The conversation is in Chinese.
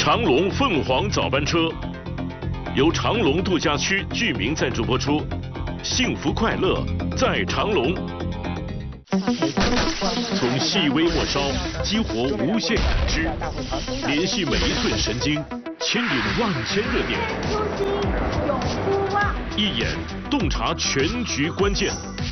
长隆凤凰早班车由长隆度假区居民赞助播出，幸福快乐在长隆。从细微末梢激活无限感知，联系每一寸神经，牵引万千热点。 初心永不忘。 一眼洞察全局关键，